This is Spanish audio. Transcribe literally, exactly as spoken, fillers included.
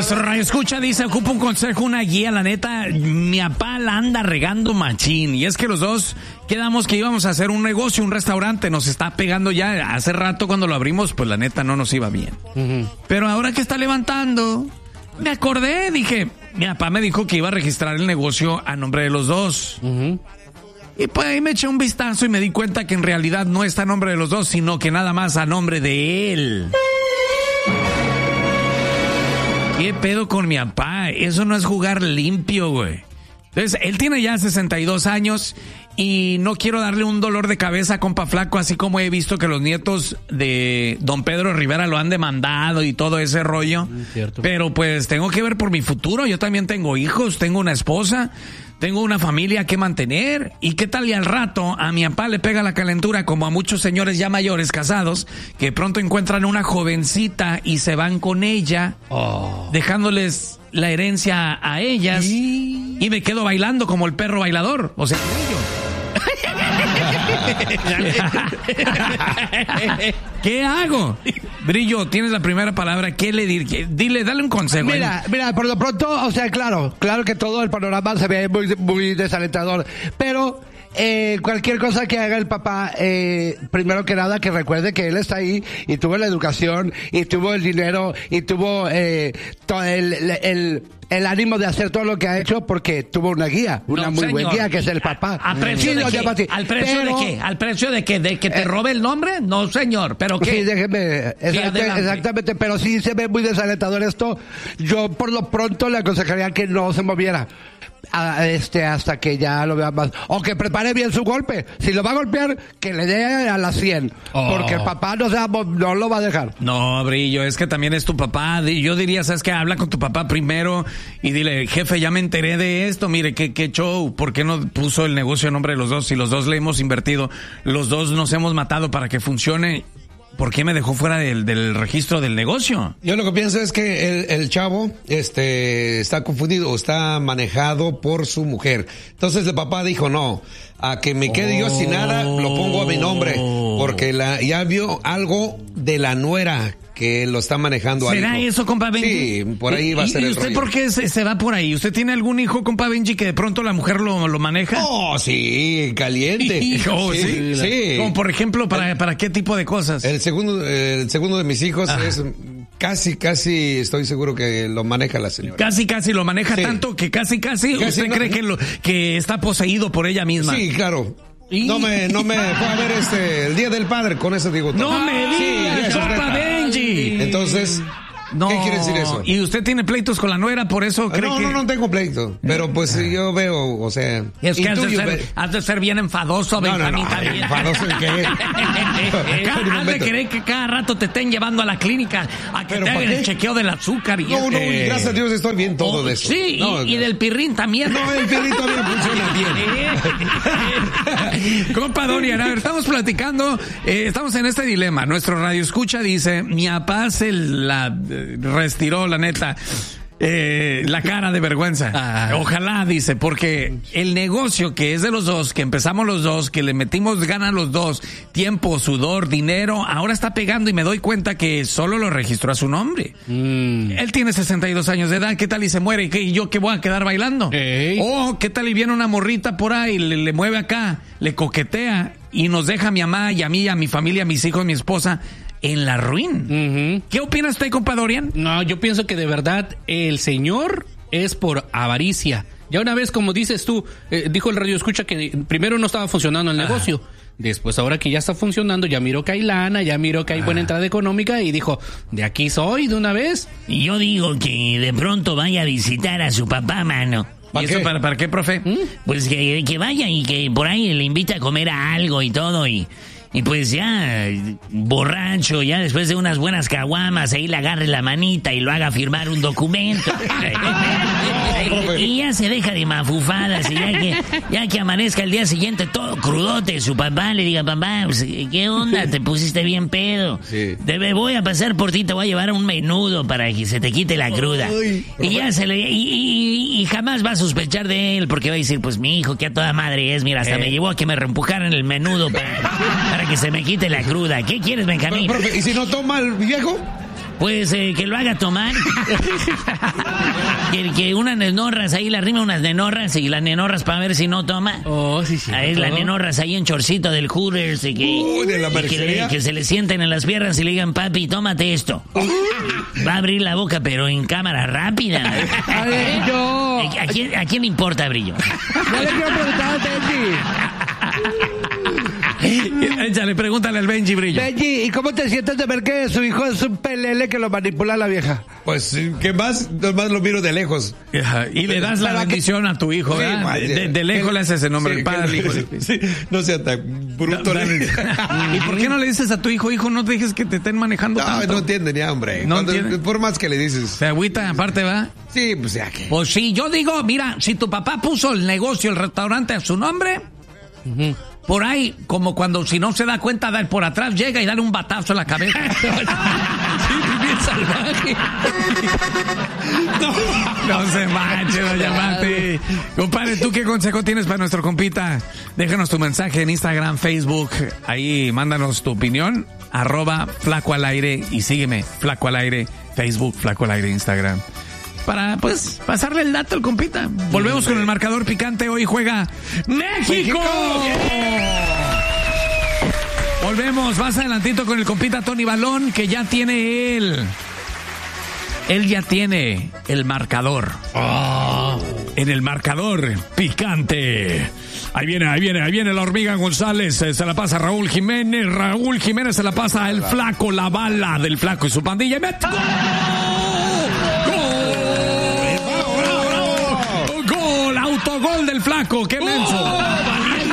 Nuestro radio escucha dice, ocupa un consejo, una guía, la neta, mi papá la anda regando machín. Y es que los dos quedamos que íbamos a hacer un negocio, un restaurante, nos está pegando ya. Hace rato cuando lo abrimos, pues la neta no nos iba bien. Uh-huh. Pero ahora que está levantando, me acordé, dije, mi papá me dijo que iba a registrar el negocio a nombre de los dos. Uh-huh. Y pues ahí me eché un vistazo y me di cuenta que en realidad no está a nombre de los dos, sino que nada más a nombre de él. ¿Qué pedo con mi papá? Eso no es jugar limpio, güey. Entonces, él tiene ya sesenta y dos años y no quiero darle un dolor de cabeza a compa flaco, así como he visto que los nietos de don Pedro Rivera lo han demandado y todo ese rollo. Cierto. Pero pues tengo que ver por mi futuro. Yo también tengo hijos, tengo una esposa, tengo una familia que mantener. ¿Y qué tal y al rato a mi papá le pega la calentura como a muchos señores ya mayores casados que pronto encuentran una jovencita y se van con ella, oh. dejándoles la herencia a ellas y... y me quedo bailando como el perro bailador? O sea, ¿qué hago? Brillo, tienes la primera palabra. ¿Qué le diré? Dile, dale un consejo. Mira, ¿eh? mira, por lo pronto, o sea, claro, claro que todo el panorama se ve muy, muy desalentador, pero eh, cualquier cosa que haga el papá, eh, primero que nada que recuerde que él está ahí y tuvo la educación y tuvo el dinero y tuvo eh, todo el, el, el el ánimo de hacer todo lo que ha hecho porque tuvo una guía, una no, muy señor. buena guía que es el papá. ¿A, a precio, sí, de, qué? ¿Al precio pero, de qué? ¿Al precio de qué? ¿De que te eh, robe el nombre? No, señor, pero ¿qué? Sí, déjeme, exactamente, exactamente, pero sí se ve muy desalentador esto. Yo por lo pronto le aconsejaría que no se moviera. A este hasta que ya lo vea más, o que prepare bien su golpe. Si lo va a golpear, que le dé a las cien, oh. porque el papá no, sea, no lo va a dejar. No, Brillo, es que también es tu papá. Yo diría, ¿sabes qué? Habla con tu papá primero y dile, jefe, ya me enteré de esto, mire, qué, qué show, ¿por qué no puso el negocio a nombre de los dos? Si los dos le hemos invertido, los dos nos hemos matado para que funcione. ¿Por qué me dejó fuera del, del registro del negocio? Yo lo que pienso es que el, el chavo este, está confundido o está manejado por su mujer. Entonces el papá dijo, no, a que me quede oh. yo sin nada, lo pongo a mi nombre. Porque la, ya vio algo de la nuera que lo está manejando. ¿Será algo. eso, compa Benji? Sí, por ahí va a ser ¿Y el usted rollo. por qué se, se va por ahí? ¿Usted tiene algún hijo, compa Benji, que de pronto la mujer lo, lo maneja? Oh, sí, caliente. Oh, sí, sí, sí. Como por ejemplo, ¿para, ¿para qué tipo de cosas? El segundo, el segundo de mis hijos Ajá. es casi, casi estoy seguro que lo maneja la señora. Casi, casi lo maneja sí. tanto que casi, casi, casi ¿usted no, cree que, lo, que está poseído por ella misma? Sí, claro. No me, no me fue a ver este, el Día del Padre, con eso digo todo. No me digas, sí, compa Benji. Entonces, no. ¿qué quiere decir eso? ¿Y usted tiene pleitos con la nuera, por eso cree no, que...? No, no, no tengo pleito, pero pues ah. yo veo, o sea... Es que has de, ser, has de ser bien enfadoso, no, Benjamín, no, no, también. ¿enfadoso en qué? Has de querer que cada rato te estén llevando a la clínica a que te hagan el chequeo del azúcar. Y no, no, eh, y gracias a Dios estoy bien todo oh, de eso. Sí, no, y, y del pirrín también. No, el pirrín también funciona bien. Compa Dorian, a ver, estamos platicando, eh, estamos en este dilema. Nuestro radio escucha dice, mi papá se la eh, retiró, la neta, eh, la cara de vergüenza. Ah. Ojalá, dice, porque el negocio que es de los dos, que empezamos los dos, que le metimos ganas los dos, tiempo, sudor, dinero, ahora está pegando y me doy cuenta que solo lo registró a su nombre. Mm. Él tiene sesenta y dos años de edad, ¿qué tal y se muere? ¿Y, qué, y yo qué voy a quedar bailando? Hey. Oh, ¿qué tal y viene una morrita por ahí, le, le mueve acá, le coquetea y nos deja a mi mamá y a mí, a mi familia, a mis hijos, a mi esposa en la ruin? Uh-huh. ¿Qué opinas usted, compa Dorian? No, yo pienso que de verdad el señor es por avaricia. Ya una vez, como dices tú, eh, dijo el radio escucha que primero no estaba funcionando el Ajá. negocio. Después, ahora que ya está funcionando, ya miró que hay lana, ya miró que hay ah. buena entrada económica y dijo, de aquí soy de una vez. Y yo digo que de pronto vaya a visitar a su papá, mano. ¿Para qué? Para, ¿Para qué, profe? ¿Mm? Pues que, que vaya y que por ahí le invita a comer a algo y todo y... Y pues ya, borracho, ya después de unas buenas caguamas, ahí le agarre la manita y lo haga firmar un documento. Y ya se deja de mafufadas y ya que, ya que amanezca el día siguiente todo crudote, su papá le diga, papá, pues, ¿qué onda? Te pusiste bien pedo. Sí. Debe, voy a pasar por ti, te voy a llevar un menudo para que se te quite la cruda. Ay, y ya se le, y, y, y jamás va a sospechar de él porque va a decir, pues mi hijo, que a toda madre es, mira, hasta eh. me llevó a que me reempujaran el menudo para... para que se me quite la cruda. ¿Qué quieres, Benjamín? Pero, profe, ¿y si no toma el viejo? Pues eh, que lo haga tomar. que, que unas nenorras ahí, le arrima unas nenorras y las nenorras para ver si no toma. Oh, sí, sí. Ahí las nenorras ahí en chorcito del Hooters y que, Uy, de la y que, le- que se le sienten en las piernas y le digan, papi, tómate esto. Va a abrir la boca, pero en cámara rápida. A ver, yo... ¿A quién, ¿A quién le importa, Brillo? Yo le quiero preguntar a Benji. Échale, pregúntale al Benji, Brillo. Benji, ¿y cómo te sientes de ver que su hijo es un pelele que lo manipula la vieja? Pues, ¿qué más? Más lo miro de lejos. Ajá, y le das la Pero que- bendición a tu hijo, Sí, ¿verdad? ma- de, de lejos le haces ese nombre, Sí, el padre al que- hijo. sí, no sea tan bruto. Da- da- ¿Y por qué no le dices a tu hijo, hijo, no te dejes que te estén manejando No, tanto? no entiende ni hombre. No Cuando- entiende. Por más que le dices. Se agüita, aparte, va. Sí, pues ya que. Pues sí, yo digo, mira, si tu papá puso el negocio, el restaurante a su nombre, por ahí, como cuando si no se da cuenta, da por atrás, llega y dale un batazo en la cabeza. Sí, bien salvaje. No, no se manche, doña Mati. Compadre, ¿tú qué consejo tienes para nuestro compita? Déjanos tu mensaje en Instagram, Facebook. Ahí, mándanos tu opinión. Arroba Flaco al Aire y sígueme, Flaco al Aire, Facebook, Flaco al Aire, Instagram. Para, pues, pasarle el dato al compita. Volvemos con el marcador picante. Hoy juega México. Volvemos más adelantito con el compita Tony Balón, que ya tiene él. Él ya tiene el marcador. En el marcador picante. Ahí viene, ahí viene, ahí viene la hormiga González. eh, Se la pasa a Raúl Jiménez. Raúl Jiménez se la pasa al Flaco, la bala del Flaco y su pandilla. Y mete ¡gol! ¡Gol! ¡Gol! Autogol del Flaco. ¡Qué menso!